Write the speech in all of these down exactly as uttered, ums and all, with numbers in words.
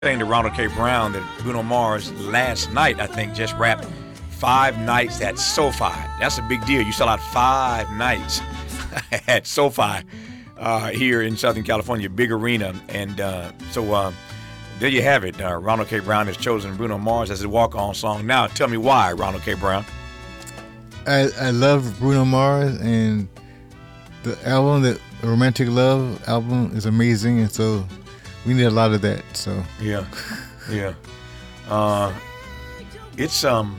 saying to Ronald K. Brown that Bruno Mars last night, I think, just wrapped five nights at SoFi. That's a big deal. You sell out five nights at SoFi uh, here in Southern California, big arena. And uh, so uh, there you have it. Uh, Ronald K. Brown has chosen Bruno Mars as his walk-on song. Now, tell me why, Ronald K. Brown. I, I love Bruno Mars, and the album, the Romantic Love album, is amazing, and so we need a lot of that. So yeah, yeah. Uh, it's um.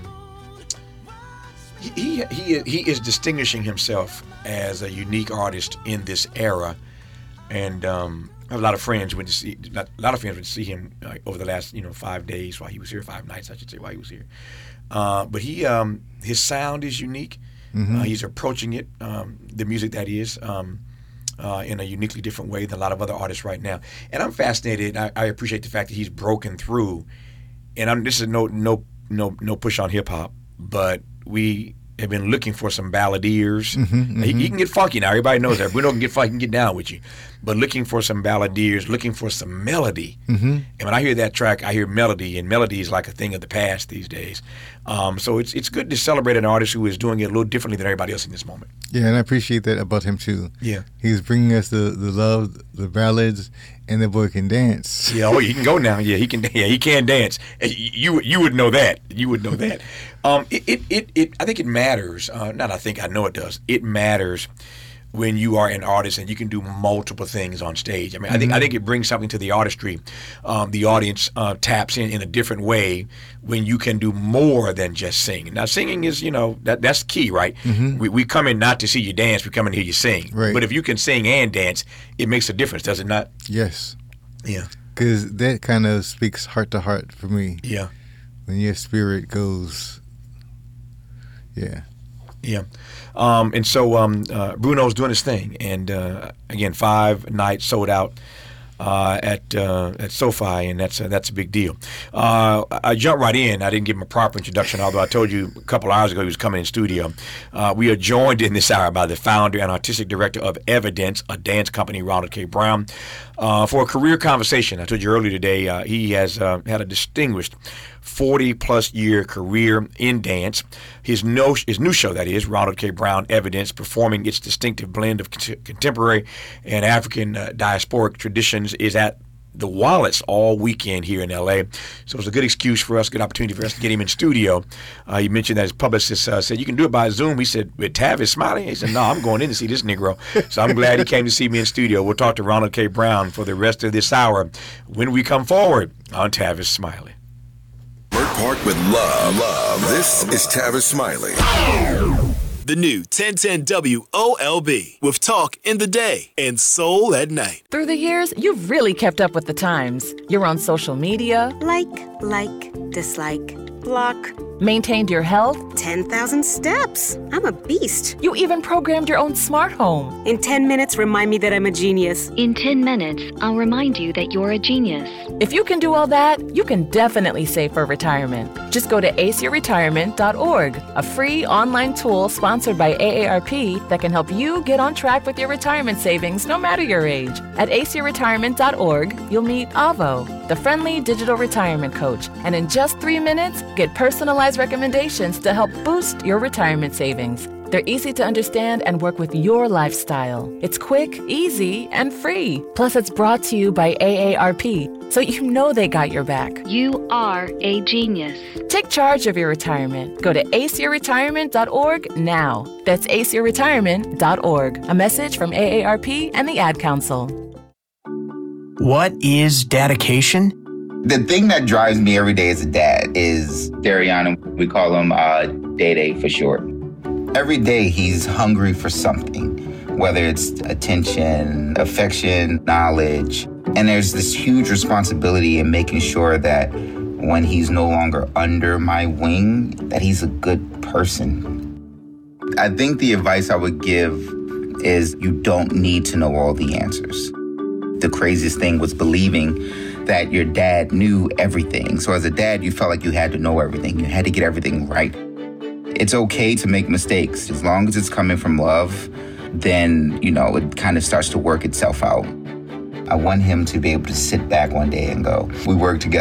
He he he is distinguishing himself as a unique artist in this era, and um, I have a lot of friends went to see. Not, a lot of friends went to see him uh, over the last you know five days while he was here, five nights I should say while he was here. Uh, but he um, his sound is unique. Mm-hmm. Uh, he's approaching it, um, the music that is. Um, Uh, in a uniquely different way than a lot of other artists right now, and I'm fascinated. I, I appreciate the fact that he's broken through. And I'm, this is no no no no push on hip hop, but we have been looking for some balladeers. Mm-hmm, mm-hmm. He, he can get funky now. Everybody knows that. Bruno can get funky, he can get down with you. But looking for some balladeers, looking for some melody. Mm-hmm. And when I hear that track, I hear melody, and melody is like a thing of the past these days. Um, so it's it's good to celebrate an artist who is doing it a little differently than everybody else in this moment. Yeah, and I appreciate that about him too. Yeah, he's bringing us the, the love, the ballads, and the boy can dance. Yeah, oh, he can go now. Yeah, he can. Yeah, he can dance. You you would know that. You would know that. Um, it, it it it. I think it matters. Uh, not I think I know it does. It matters when you are an artist and you can do multiple things on stage. I mean, mm-hmm. I think I think it brings something to the artistry. Um, the audience uh, taps in in a different way when you can do more than just sing. Now, singing is, you know, that that's key, right? Mm-hmm. We we come in not to see you dance, we come in to hear you sing. Right. But if you can sing and dance, it makes a difference, does it not? Yes. Yeah. Because that kind of speaks heart to heart for me. Yeah. When your spirit goes, yeah. Yeah. Um, and so um, uh, Bruno's doing his thing. And, uh, again, five nights sold out uh, at uh, at SoFi, and that's, uh, that's a big deal. Uh, I jumped right in. I didn't give him a proper introduction, although I told you a couple hours ago he was coming in studio. Uh, we are joined in this hour by the founder and artistic director of Evidence, a dance company, Ronald K. Brown, uh, for a career conversation. I told you earlier today uh, he has uh, had a distinguished forty-plus year career in dance. His, no, his new show, that is, Ronald K. Brown Evidence, performing its distinctive blend of contemporary and African uh, diasporic traditions, is at the Wallace all weekend here in L A. So it's a good excuse for us, good opportunity for us to get him in studio. Uh, he mentioned that his publicist uh, said, you can do it by Zoom. He said, with Tavis Smiley? He said, no, I'm going in to see this Negro. So I'm glad he came to see me in studio. We'll talk to Ronald K. Brown for the rest of this hour when we come forward on Tavis Smiley. Burt Park with love. Love. This is Tavis Smiley. The new ten ten W O L B with talk in the day and soul at night. Through the years, you've really kept up with the times. You're on social media. Like, like, dislike, block. Maintained your health. ten thousand steps. I'm a beast. You even programmed your own smart home. In ten minutes, remind me that I'm a genius. In ten minutes, I'll remind you that you're a genius. If you can do all that, you can definitely save for retirement. Just go to ace your retirement dot org, a free online tool sponsored by A A R P that can help you get on track with your retirement savings no matter your age. At ace your retirement dot org, you'll meet Avo, the friendly digital retirement coach, and in just three minutes, get personalized recommendations to help boost your retirement savings. They're easy to understand and work with your lifestyle. It's quick, easy, and free. Plus, it's brought to you by A A R P, so you know they got your back. You are a genius. Take charge of your retirement. Go to ace your retirement dot org now. That's ace your retirement dot org. A message from A A R P and the Ad Council. What is dedication? The thing that drives me every day as a dad is Dariana. We call him uh, Day Day for short. Every day he's hungry for something, whether it's attention, affection, knowledge. And there's this huge responsibility in making sure that when he's no longer under my wing, that he's a good person. I think the advice I would give is you don't need to know all the answers. The craziest thing was believing that your dad knew everything. So as a dad, you felt like you had to know everything. You had to get everything right. It's okay to make mistakes. As long as it's coming from love, then, you know, it kind of starts to work itself out. I want him to be able to sit back one day and go, we worked together